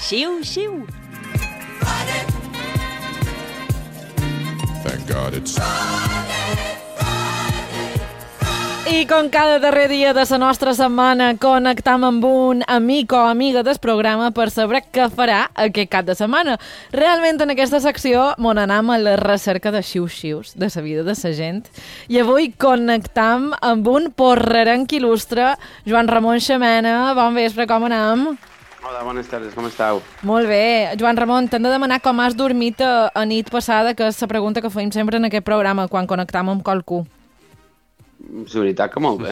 Xiu-xiu. Thank God it's... I com cada darrer dia de la nostra setmana connectam amb un amic o amiga del programa per saber què farà aquest cap de setmana. Realment en aquesta secció mon anem a la recerca de xius-xius de la vida de la gent i avui connectam amb un porrerenc il·lustre, Joan Ramon Xamena. Bon vespre, com anem? Hola, bones tardes, com estàu? Molt bé. Joan Ramon, t'hem de demanar com has dormit a nit passada, que és la pregunta que feim sempre en aquest programa quan connectam amb qualcú. La veritat que molt bé,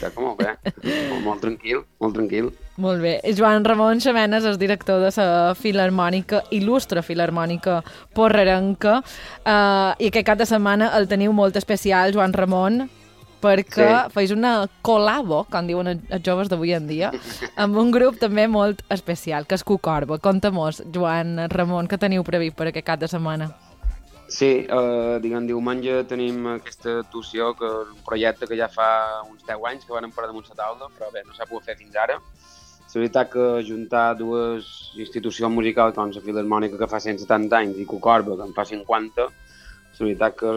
molt tranquil, molt tranquil. Molt bé. Joan Ramon Xamena és el director de la Filharmònica, il·lustre Filharmònica Porrerenca, i aquest cap de setmana el teniu molt especial, Joan Ramon, perquè feis una col·labo, com diuen els joves d'avui en dia, amb un grup també molt especial, que és Cucorba. Conta-mos, Joan Ramon, què teniu previst per aquest cap de setmana? Sí, diumenge tenim aquesta actuació, que és un projecte que ja fa uns 10 anys que vam posar damunt la taula, però bé, no s'ha pogut fer fins ara. La veritat que juntar dues institucions musicals com la Filharmònica, que fa 170 anys, i Cucorba, que en fa 50, la veritat que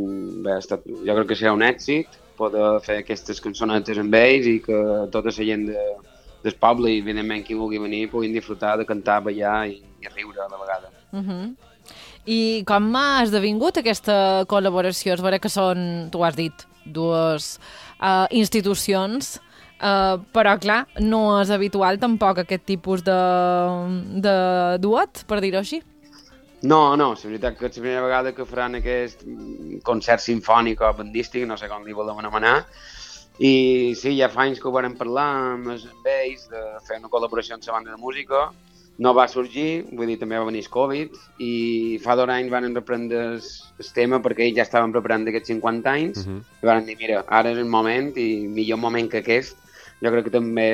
jo crec que serà un èxit poder fer aquestes cançonetes amb ells i que tota la gent del poble i, evidentment, qui vulgui venir puguin disfrutar de cantar, ballar i riure a la vegada. I com ha esdevingut aquesta col·laboració? És vera que són, tu has dit, dues institucions, però clar, no és habitual tampoc aquest tipus de duet, per dir-ho així. No, la veritat que és la primera vegada que faran aquest concert sinfònic o bandístic, no sé com li volem anomenar, i sí, ja fa anys que ho vam parlar amb ells de fer una col·laboració amb la banda de música. No va sorgir, vull dir, també va venir el Covid, i fa 2 anys van reprendre el tema perquè ells ja estaven preparant aquests 50 anys, i van dir, mira, ara és el moment, i millor moment que aquest, jo crec que també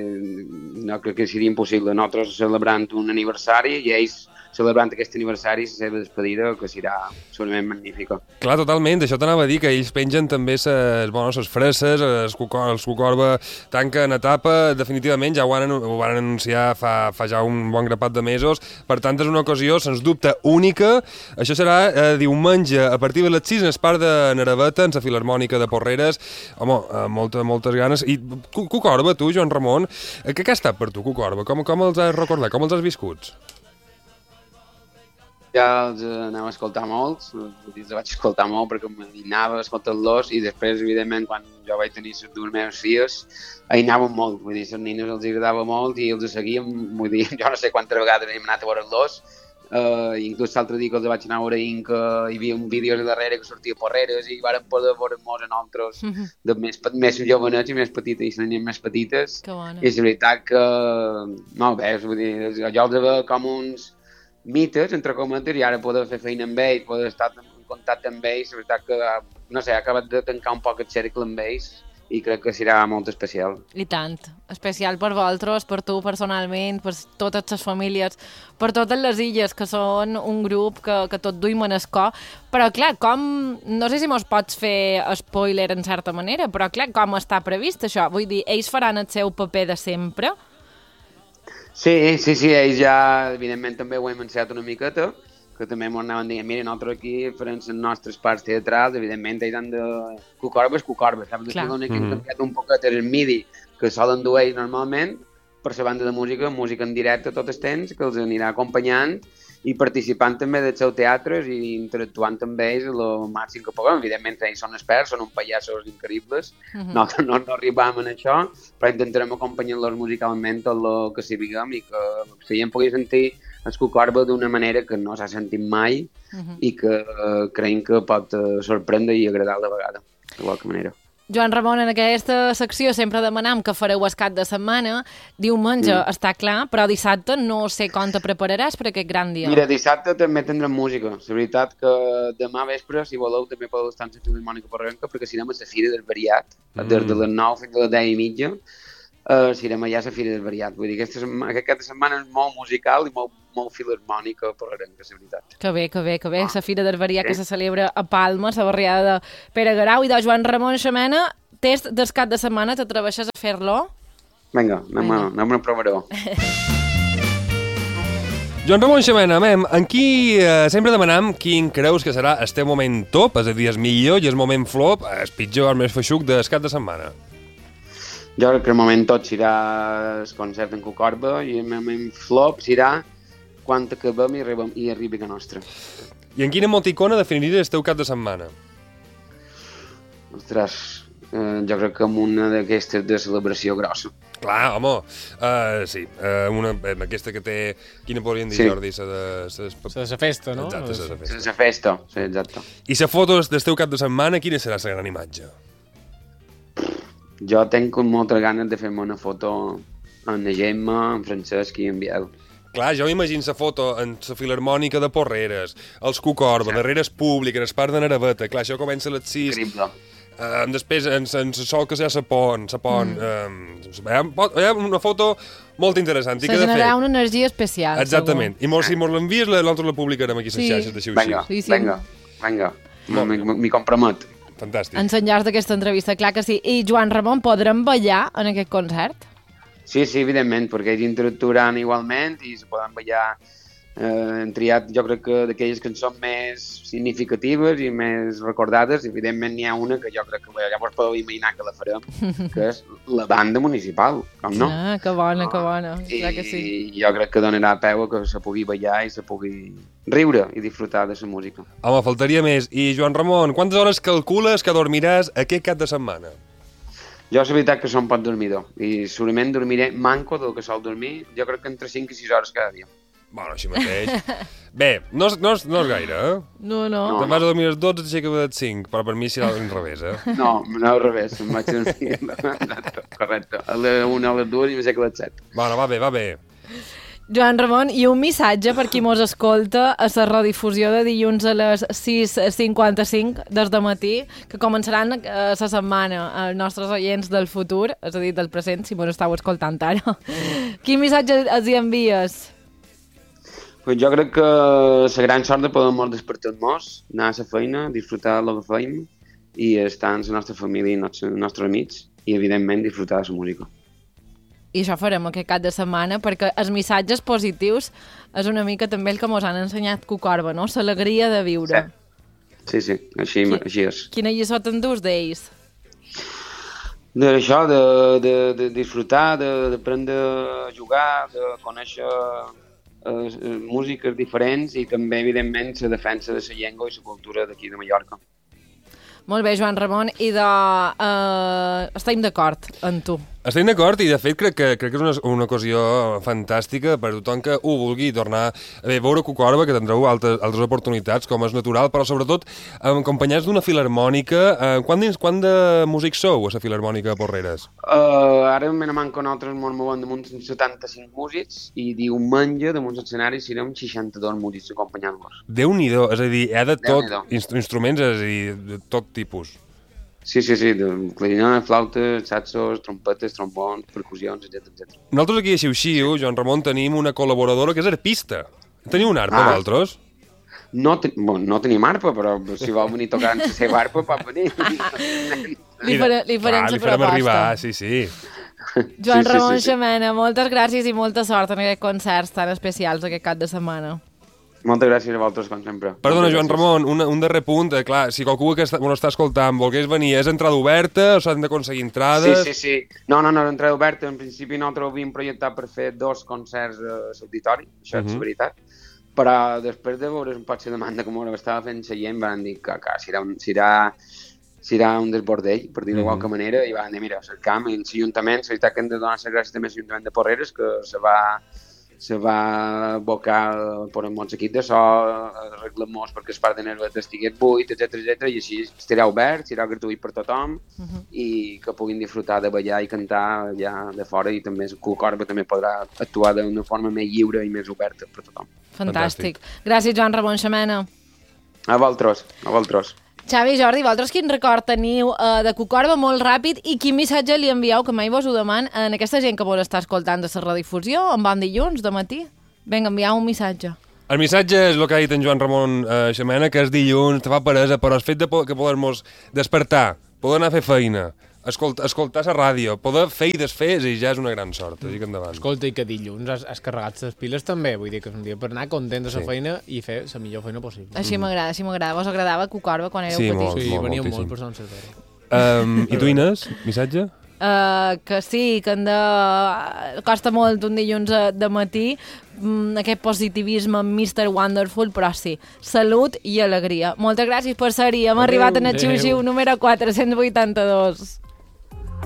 no crec que seria impossible. Nosaltres celebrant un aniversari i ells celebrant aquest aniversari, la seva despedida, que serà segurament magnífica. Clar, totalment, això t'anava a dir, que ells pengen també les fresses, els Cucorba tanquen etapa, definitivament ja ho van anunciar fa ja un bon grapat de mesos, per tant és una ocasió, sens dubte, única. Això serà diumenge, a partir de les 6 en el Parc de Naraveta, en la Filharmònica de Porreres. Home, moltes ganes. I Cucorba, tu, Joan Ramon, què ha estat per tu, Cucorba? Com els has recordat? Com els has viscuts? Ja els anava a escoltar molts, els vaig escoltar molt perquè m'anava a escoltar-los, i després, evidentment, quan jo vaig tenir les 2 meves filles, hi anàvem molt, vull dir, les nines els agradava molt i els seguíem, vull dir, jo no sé quantes vegades hem anat a veure-los, inclús l'altre dia que els vaig anar a veure que hi havia un vídeo darrere que sortia Porreres i vàrem poder veure-nos en altres de més jovenets i més petites, i les nines més petites, i és veritat que, no, bé, vull dir, jo els veia com uns mites, entre cometes, i ara poder fer feina amb ells, poder estar en contacte amb ells, la veritat que, no sé, ha acabat de tancar un poc el cercle amb ells i crec que serà molt especial. I tant. Especial per vosaltres, per tu personalment, per totes les famílies, per totes les illes, que són un grup que tot duim en el cor. Però, clar, no sé si mos pots fer spoiler en certa manera, però, clar, com està previst això? Vull dir, ells faran el seu paper de sempre? Sí, ells ja, evidentment, també ho hem ensenyat una miqueta, que també m'ho anaven dient, mira, nosaltres aquí farem les nostres parts teatrals, evidentment, ells han de... Cucorba, saps? Que han canviat un poquet el midi que solen dur ells normalment per la banda de música en directe tot el temps, que els anirà acompanyant i participant també dels seus teatres i interactuant amb ells el màxim que puguem. Evidentment, ells són experts, són uns pallassos increïbles, no arribam a això, però intentarem acompanyar-los musicalment tot el que sapiguem i que la gent pugui sentir el Cucorba d'una manera que no s'ha sentit mai i que creiem que pot sorprendre i agradar a la vegada, de qualque manera. Joan Ramon, en aquesta secció sempre demanam que fareu el cap de setmana. Diumenge està clar, però dissabte no sé com te prepararàs per aquest gran dia. Mira, dissabte també tindrem música. La veritat que demà vespre, si voleu, també podeu estar en la Filharmònica Porrerenca, perquè serem a la Fira del Variat, des de les 9 fins a les 10:30. Serem allà a la Fira del Variat. Vull dir, aquest cap de setmana és molt musical i molt filharmònica porrerenca, la veritat. Que bé. La Fira del Variat que se celebra a Palma, la barriada de Pere Garau i de Joan Ramon Xamena. Test del cap de setmana, t'atreveixes a fer-lo? Vinga, anem a provar-ho. Joan Ramon Xamena, en qui sempre demanam quin creus que serà el teu moment top, és a dir, el millor i el moment flop, el pitjor, el més feixuc del cap de setmana? Jo crec que el moment tot serà el concert en Cucorba i el moment flop serà quan acabem i arribi a nostra. I en quina emoticona definiries el teu cap de setmana? Ostres, jo crec que amb una d'aquestes de celebració grossa. Clar, home, sí, aquesta que té... Quina podríem dir, Sí. Jordi? La festa, no? Exacte, la festa. La festa, sí, exacte. I la foto del teu cap de setmana, quina serà la gran imatge? Jo tenc moltes ganes de fer-me una foto amb la Gemma, en Francesc i en Biel. Clar, jo m'imagino la foto en la Filharmònica de Porreres, els Cucorba, darrere el públic, en el parc de Naraveta, clar, això comença a les 6... Increïble. Després, en la sol que hi ha la pont, hi ha una foto molt interessant. Se generarà una energia especial, exactament. I si mos l'envies, nosaltres la publicarem aquí a les xarxes de Vinga, Sí, sí. vinga. M'hi compromet. Fantàstic. Ens enllaç d'aquesta entrevista, clar que sí. I Joan Ramon, podrem ballar en aquest concert? Sí, evidentment, perquè ells interactuaran igualment i se poden ballar. Hem triat, jo crec que d'aquelles cançons més significatives i més recordades, evidentment n'hi ha una que jo crec que llavors podeu imaginar que la farem, que és la banda municipal, com no? Ah, que bona, que bona. Clar que sí. I jo crec que donarà peu a que se pugui ballar i se pugui riure i disfrutar de la música. Home, faltaria més. I, Joan Ramon, quantes hores calcules que dormiràs aquest cap de setmana? Jo, la veritat, que som poc dormidor i segurament dormiré manco del que sol dormir, jo crec que entre 5 i 6 hores cada dia. Bueno, així mateix. Bé, no és gaire, eh? No. Te'n vas a dormir a les 12 i t'aixeques a les 5, però per mi serà al revés, eh? No, al revés, em vaig dormir. Correcte. A les 1 a les 2 i m'aixeco a les 7. Bueno, va bé. Joan Ramon, i un missatge per qui mos escolta a la redifusió de dilluns a les 6:55 des de matí, que començaran la setmana els nostres oients del futur, és a dir, del present, si mos estàu escoltant ara. Quin missatge els hi envies? Pues jo crec que la gran sort de poder despertar-nos, anar a la feina, disfrutar de la feina i estar amb la nostra família i els nostres amics i, evidentment, disfrutar de la música. I això farem aquest cap de setmana, perquè els missatges positius és una mica també el que mos han ensenyat Cucorba, no? L'alegria de viure. Sí, així és. Quina lliçó t'endús d'ells? D'això, de disfrutar, d'aprendre a jugar, de conèixer músiques diferents i també, evidentment, la defensa de la llengua i la cultura d'aquí de Mallorca. Molt bé, Joan Ramon, i estem d'acord amb tu. Estem d'acord i, de fet, crec que és una ocasió fantàstica per a tothom que ho vulgui tornar a veure Cucorba, que tindreu altres oportunitats, com és natural, però sobretot acompanyats d'una filharmònica. Quant de músics sou a la Filharmònica de Porreres? Ara me manco nosaltres ens movem damunt 75 músics i diumenge damunt l'escenari serem 62 músics acompanyant-los. Déu-n'hi-do, és a dir, hi ha de tot, instruments, és a dir, de tot tipus. Sí, de clarinet, flautes, saxos, trompetes, trombons, percussions, etc. Nosaltres aquí a Xiu-Xiu, Joan Ramon, tenim una col·laboradora que és arpista. Teniu una arpa, vosaltres? No tenim arpa, però si vol venir a tocar la seva arpa, pot venir. Li farem la proposta. Arribar, sí. Joan Ramon Xamena, moltes gràcies i molta sort en aquests concerts tan especials aquest cap de setmana. Moltes gràcies a vosaltres, com sempre. Perdona, Joan Ramon, un darrer punt. Clar, si qualcú que ho està escoltant volgués venir, és entrada oberta o s'han d'aconseguir entrades? Sí. No, entrada oberta. En principi nosaltres havíem projectat per fer 2 concerts a l'auditori, això és la veritat. Però després de veure un poc la demanda com ho estava fent la gent, van dir que serà un desbordell, per dir-ho de qualque manera, i van dir, mira, cercam i l'Ajuntament, la veritat que hem de donar les gràcies també a l'Ajuntament de Porreres, que se va abocar per molts equips de so, arreglar-nos perquè el parc de Nervet estigués buit, etc. I així estarà obert, serà gratuït per tothom i que puguin disfrutar de ballar i cantar allà de fora i també el Cucorba també podrà actuar d'una forma més lliure i més oberta per tothom. Fantàstic. Gràcies, Joan Ramon Xamena. A vosaltres. Xavi i Jordi, vosaltres quin record teniu de Cucorba molt ràpid i quin missatge li envieu, que mai vos ho deman, a aquesta gent que vos està escoltant de la redifusió, en bon dilluns, de matí? Vinga, envieu un missatge. El missatge és el que ha dit en Joan Ramon Xamena, que és dilluns, te fa peresa, però el fet de que poder-nos despertar, poder anar a fer feina, escoltar la ràdio, poder fer i desfer i ja és una gran sort, així que endavant. Escolta, i que dilluns has carregat les piles també, vull dir que és un dia per anar content de la feina i fer la millor feina possible. Així m'agrada. Vos agradava Cucorba quan éreu petits? Sí, veníem molt per Sant Cesari. I tu, Inés, missatge? Que sí, que costa molt un dilluns de matí aquest positivisme Mr. Wonderful, però sí, salut i alegria. Moltes gràcies per ser-hi, hem arribat en el xiu-xiu número 482.